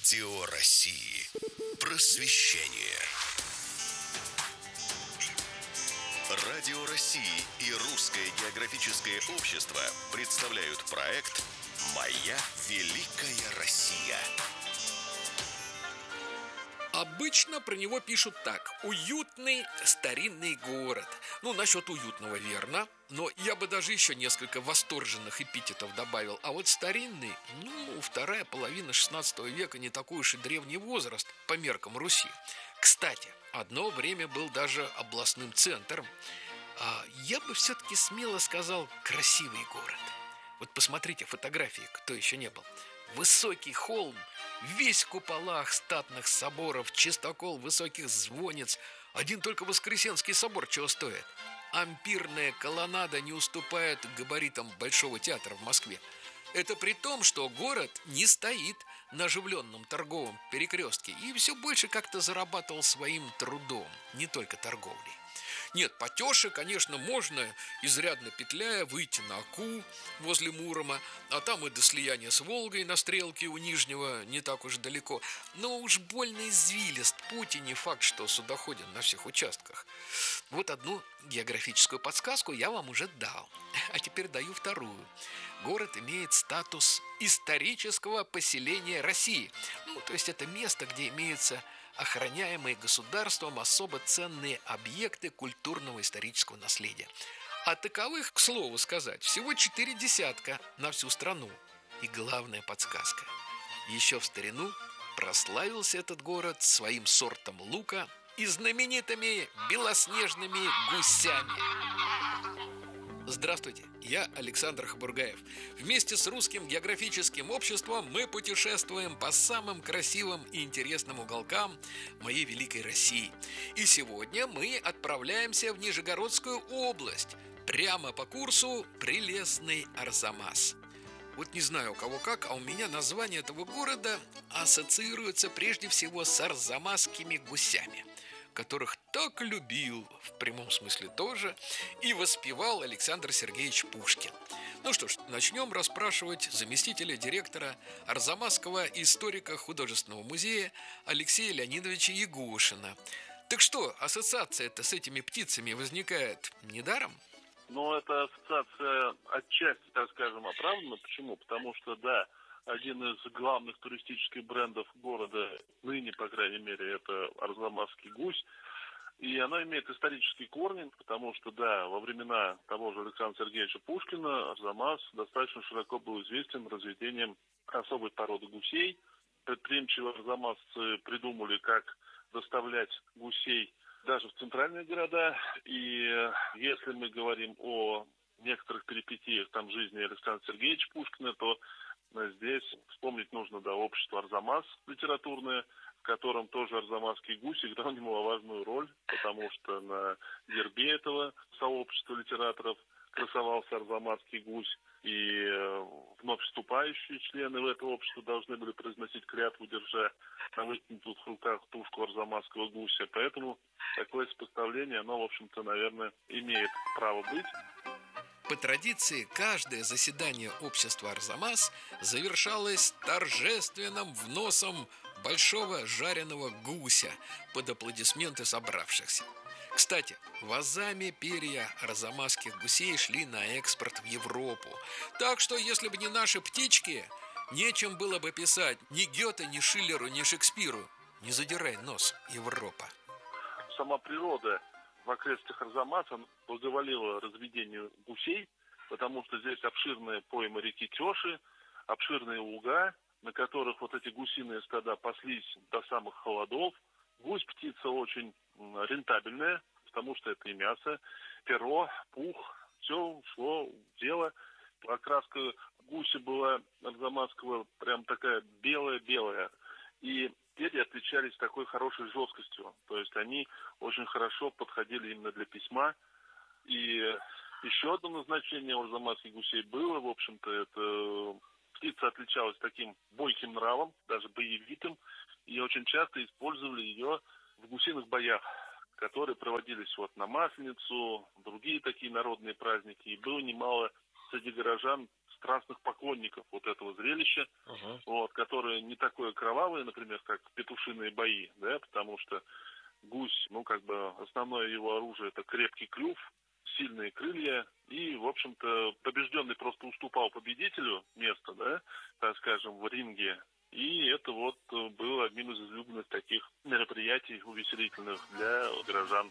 Радио России. Просвещение. Радио России и Русское географическое общество представляют проект «Моя великая Россия». Обычно про него пишут так: уютный старинный город. Насчет уютного верно, но я бы даже еще несколько восторженных эпитетов добавил. А вот старинный, вторая половина 16 века, не такой уж и древний возраст по меркам Руси. Кстати, одно время был даже областным центром. Я бы все-таки смело сказал, красивый город. Вот посмотрите фотографии, кто еще не был. Высокий холм, весь в куполах статных соборов, чистокол высоких звонниц. Один только Воскресенский собор чего стоит. Ампирная колоннада не уступает габаритам Большого театра в Москве. Это при том, что город не стоит на оживленном торговом перекрестке и все больше как-то зарабатывал своим трудом, не только торговлей. Нет, по Тёше, конечно, можно, изрядно петляя, выйти на Оку возле Мурома, а там и до слияния с Волгой на Стрелке у Нижнего не так уж далеко. Но уж больно извилист путь, и не факт, что судоходен на всех участках. Вот одну географическую подсказку я вам уже дал, а теперь даю вторую. Город имеет статус исторического поселения России. То есть это место, где имеются охраняемые государством особо ценные объекты культурного исторического наследия. А таковых, к слову сказать, всего 4 десятка на всю страну. И главная подсказка: еще в старину прославился этот город своим сортом лука и знаменитыми белоснежными гусями. Здравствуйте, я Александр Хабургаев. Вместе с Русским географическим обществом мы путешествуем по самым красивым и интересным уголкам моей великой России. И сегодня мы отправляемся в Нижегородскую область, прямо по курсу Прелестный Арзамас. Вот не знаю у кого как, а у меня название этого города ассоциируется прежде всего с арзамасскими гусями, которых так любил, в прямом смысле тоже, и воспевал Александр Сергеевич Пушкин. Что ж, начнем расспрашивать заместителя директора Арзамасского историко-художественного музея Алексея Леонидовича Егошина. Так что, ассоциация-то с этими птицами возникает недаром? Эта ассоциация отчасти, так скажем, оправдана. Почему? Потому что, да, один из главных туристических брендов города, ныне, по крайней мере, это арзамасский гусь. И она имеет исторические корни, потому что, да, во времена того же Александра Сергеевича Пушкина Арзамас достаточно широко был известен разведением особой породы гусей. Предприимчивые арзамасцы придумали, как доставлять гусей даже в центральные города. И если мы говорим о некоторых перипетиях жизни Александра Сергеевича Пушкина, то здесь вспомнить нужно, общество «Арзамас» литературное, в котором тоже арзамасский гусь играл немаловажную роль, потому что на гербе этого сообщества литераторов красовался арзамасский гусь, и вновь вступающие члены в это общество должны были произносить клятву, держа на вытянутых руках тушку арзамасского гуся. Поэтому такое сопоставление, оно, в общем-то, наверное, имеет право быть. По традиции, каждое заседание общества «Арзамас» завершалось торжественным вносом большого жареного гуся под аплодисменты собравшихся. Кстати, вазами перья арзамасских гусей шли на экспорт в Европу. Так что, если бы не наши птички, нечем было бы писать ни Гёте, ни Шиллеру, ни Шекспиру. Не задирай нос, Европа. Сама природа в окрестностях Арзамаса благоволила разведению гусей, потому что здесь обширные поймы реки Тёши, обширные луга, на которых вот эти гусиные стада паслись до самых холодов. Гусь птица очень рентабельная, потому что это и мясо, перо, пух, все шло в дело. Окраска гуся была арзамасского прям такая белая-белая. И перья отличались такой хорошей жесткостью. То есть они очень хорошо подходили именно для письма. И еще одно назначение у арзамасских гусей было, в общем-то, это птица отличалась таким бойким нравом, даже боевитым, и очень часто использовали ее в гусиных боях, которые проводились на Масленицу, другие такие народные праздники. И было немало среди горожан страстных поклонников вот этого зрелища, вот, которое не такое кровавое, например, как петушиные бои, да, потому что гусь, основное его оружие — это крепкий клюв, сильные крылья, и, в общем-то, побежденный просто уступал победителю место, да, так скажем, в ринге. И это вот было одним из излюбленных таких мероприятий увеселительных для горожан.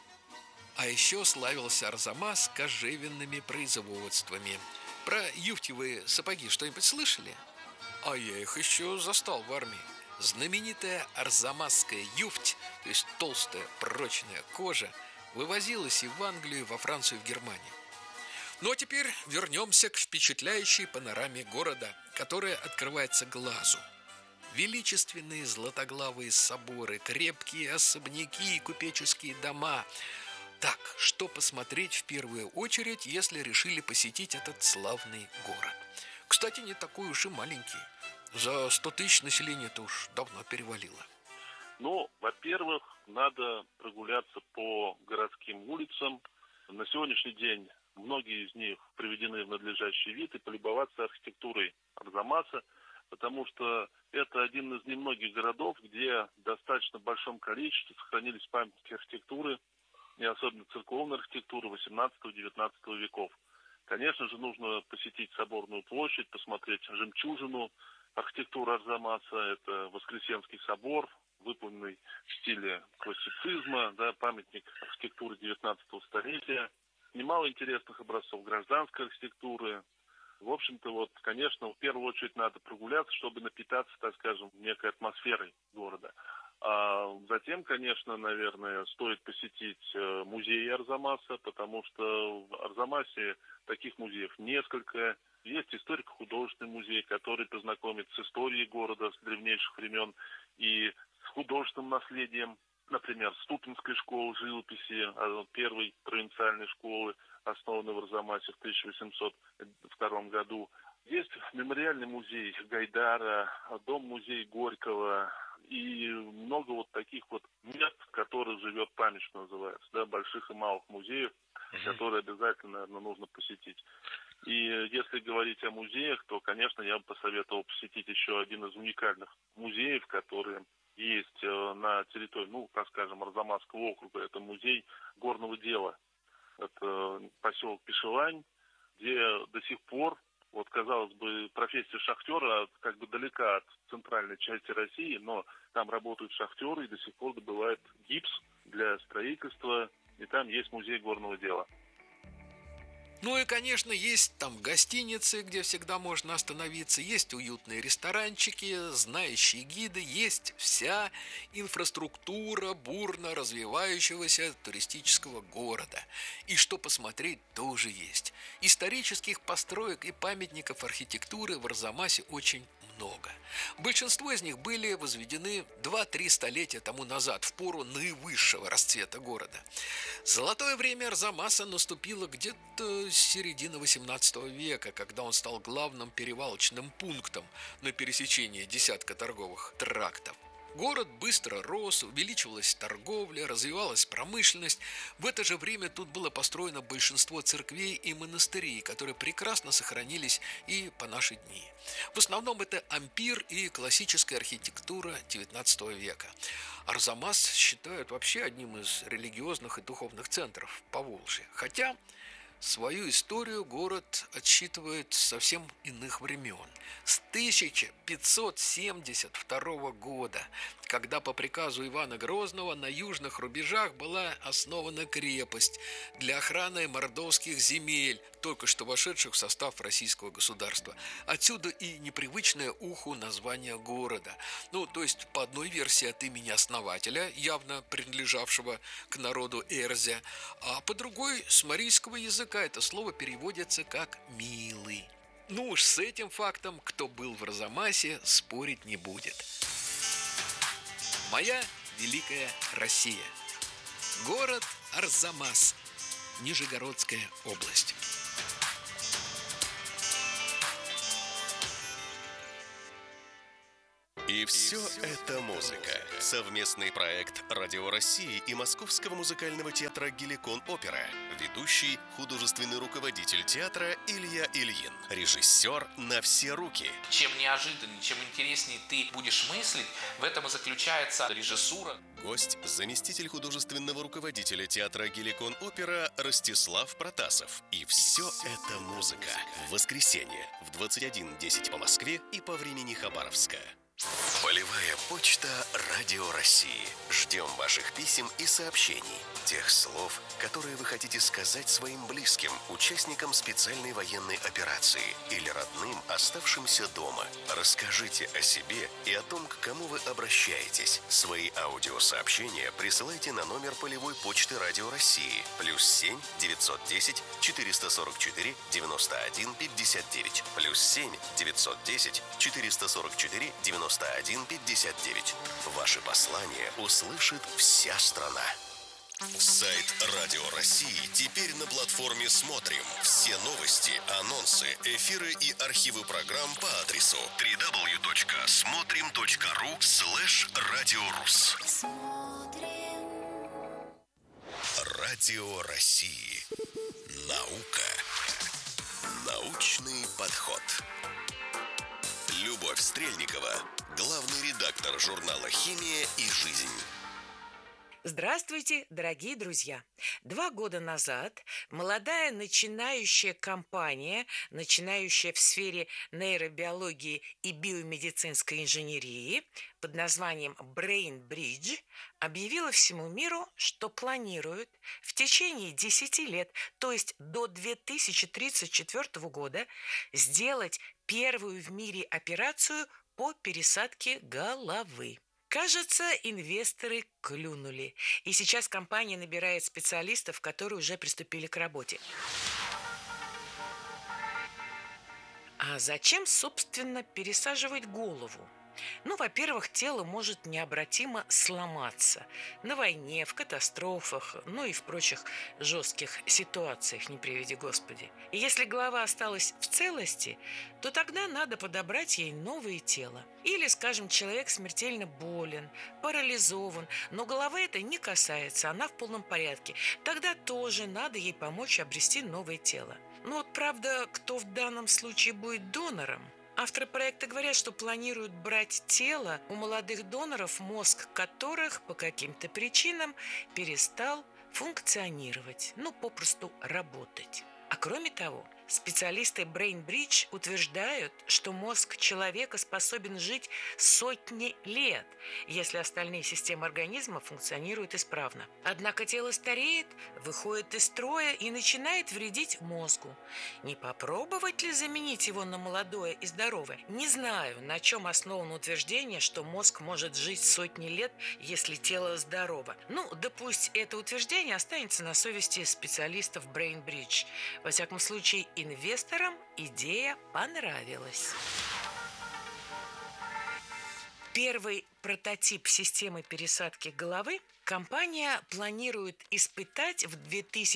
А еще славился Арзамас кожевенными производствами. Про юфтевые сапоги что-нибудь слышали? А я их еще застал в армии. Знаменитая арзамасская юфть, то есть толстая прочная кожа, вывозилась и в Англию, и во Францию, и в Германию. Ну а теперь вернемся к впечатляющей панораме города, которая открывается глазу. Величественные златоглавые соборы, крепкие особняки и купеческие дома. Так, что посмотреть в первую очередь, если решили посетить этот славный город? Кстати, не такой уж и маленький. За 100 тысяч населения-то уж давно перевалило. Ну, во-первых, надо прогуляться по городским улицам. На сегодняшний день многие из них приведены в надлежащий вид, и полюбоваться архитектурой Арзамаса, потому что это один из немногих городов, где в достаточно большом количестве сохранились памятники архитектуры, и особенно церковной архитектуры 18-19 веков. Конечно же, нужно посетить Соборную площадь, посмотреть жемчужину архитектуры Арзамаса. Это Воскресенский собор, выполненный в стиле классицизма, да, памятник архитектуры 19 столетия. Немало интересных образцов гражданской архитектуры. В общем-то, конечно, в первую очередь надо прогуляться, чтобы напитаться, так скажем, некой атмосферой города. А затем, конечно, наверное, стоит посетить музей Арзамаса, потому что в Арзамасе таких музеев несколько. Есть историко-художественный музей, который познакомит с историей города с древнейших времен и с художественным наследием. Например, Ступинской школы живописи, первой провинциальной школы, основанной в Арзамасе в 1802 году. Есть мемориальный музей Гайдара, дом-музей Горького и много таких мест, в которых живет память, что называется, да, больших и малых музеев, которые обязательно, наверное, нужно посетить. И если говорить о музеях, то, конечно, я бы посоветовал посетить еще один из уникальных музеев, которые есть на территории, так скажем, Арзамасского округа. Это музей горного дела. Это поселок Пишелань, где до сих пор, казалось бы, профессия шахтера как бы далека от центральной части России, но там работают шахтеры и до сих пор добывают гипс для строительства, и там есть музей горного дела. Ну и, конечно, есть там гостиницы, где всегда можно остановиться, есть уютные ресторанчики, знающие гиды, есть вся инфраструктура бурно развивающегося туристического города. И что посмотреть тоже есть. Исторических построек и памятников архитектуры в Арзамасе очень много. Большинство из них были возведены 2-3 столетия тому назад, в пору наивысшего расцвета города. Золотое время Арзамаса наступило где-то с середины 18 века, когда он стал главным перевалочным пунктом на пересечении десятка торговых трактов. Город быстро рос, увеличивалась торговля, развивалась промышленность. В это же время тут было построено большинство церквей и монастырей, которые прекрасно сохранились и по наши дни. В основном это ампир и классическая архитектура XIX века. Арзамас считают вообще одним из религиозных и духовных центров Поволжья. Хотя свою историю город отсчитывает с совсем иных времен. С 1572 года, когда по приказу Ивана Грозного на южных рубежах была основана крепость для охраны мордовских земель, только что вошедших в состав российского государства. Отсюда и непривычное уху название города. То есть, по одной версии от имени основателя, явно принадлежавшего к народу Эрзя, а по другой, с марийского языка, это слово переводится как «милый». Уж с этим фактом, кто был в Арзамасе, спорить не будет. Моя великая Россия. Город Арзамас. Нижегородская область. И все это музыка. Совместный проект Радио России и Московского музыкального театра «Геликон Опера». Ведущий, художественный руководитель театра Илья Ильин. Режиссер на все руки. Чем неожиданнее, чем интереснее ты будешь мыслить, в этом и заключается режиссура. Гость – заместитель художественного руководителя театра «Геликон Опера» Ростислав Протасов. И все это музыка. В воскресенье в 21:10 по Москве и по времени Хабаровска. Полевая почта Радио России. Ждем ваших писем и сообщений. Тех слов, которые вы хотите сказать своим близким, участникам специальной военной операции или родным, оставшимся дома. Расскажите о себе и о том, к кому вы обращаетесь. Свои аудиосообщения присылайте на номер полевой почты Радио России +7 910 444 91 59 +7 910 444 91 59. Ваши послания услышит вся страна. Сайт Радио России теперь на платформе «Смотрим». Все новости, анонсы, эфиры и архивы программ по адресу www.смотрим.ру/радиорус. Радио России. Наука. Научный подход. Любовь Стрельникова, главный редактор журнала «Химия и жизнь». Здравствуйте, дорогие друзья! 2 года назад молодая начинающая компания, начинающая в сфере нейробиологии и биомедицинской инженерии под названием Brain Bridge, объявила всему миру, что планирует в течение 10 лет, то есть до 2034 года, сделать первую в мире операцию по пересадке головы. Кажется, инвесторы клюнули, и сейчас компания набирает специалистов, которые уже приступили к работе. А зачем, собственно, пересаживать голову? Во-первых, тело может необратимо сломаться на войне, в катастрофах, и в прочих жестких ситуациях, не приведи Господи. И если голова осталась в целости, то тогда надо подобрать ей новое тело. Или, скажем, человек смертельно болен, парализован, но головы это не касается, она в полном порядке. Тогда тоже надо ей помочь обрести новое тело. Правда, кто в данном случае будет донором? Авторы проекта говорят, что планируют брать тело у молодых доноров, мозг которых по каким-то причинам перестал функционировать, попросту работать. А кроме того, специалисты Brain Bridge утверждают, что мозг человека способен жить сотни лет, если остальные системы организма функционируют исправно. Однако тело стареет, выходит из строя и начинает вредить мозгу. Не попробовать ли заменить его на молодое и здоровое? Не знаю, на чем основано утверждение, что мозг может жить сотни лет, если тело здорово. Да пусть это утверждение останется на совести специалистов Brain Bridge. Во всяком случае, инвесторам идея понравилась. Первый прототип системы пересадки головы компания планирует испытать в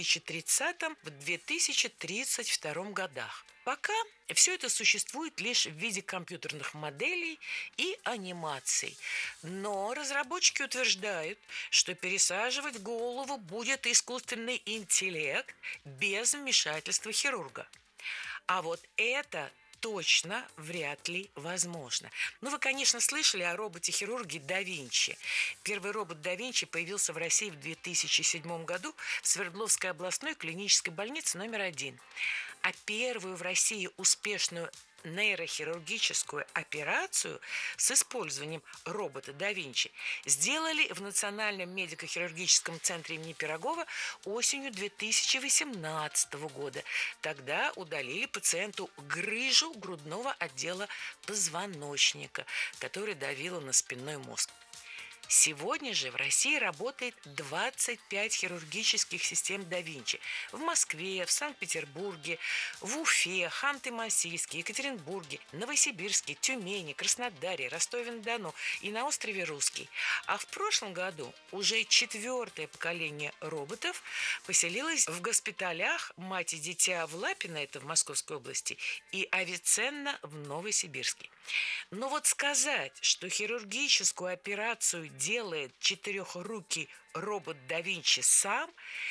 2030-2032 годах. Пока все это существует лишь в виде компьютерных моделей и анимаций. Но разработчики утверждают, что пересаживать голову будет искусственный интеллект без вмешательства хирурга. А вот это точно вряд ли возможно. Вы, конечно, слышали о роботе-хирурге да Винчи. Первый робот да Винчи появился в России в 2007 году в Свердловской областной клинической больнице номер 1. А первую в России успешную нейрохирургическую операцию с использованием робота да Винчи сделали в Национальном медико-хирургическом центре имени Пирогова осенью 2018 года. Тогда удалили пациенту грыжу грудного отдела позвоночника, которая давила на спинной мозг. Сегодня же в России работает 25 хирургических систем да Винчи. В Москве, в Санкт-Петербурге, в Уфе, Ханты-Мансийске, Екатеринбурге, Новосибирске, Тюмени, Краснодаре, Ростове-на-Дону и на острове Русский. А в прошлом году уже 4-е поколение роботов поселилось в госпиталях «Мать и дитя» в Лапино, это в Московской области, и «Авиценна» в Новосибирске. Но вот сказать, что хирургическую операцию делает четырехрукий робот да Винчи сам,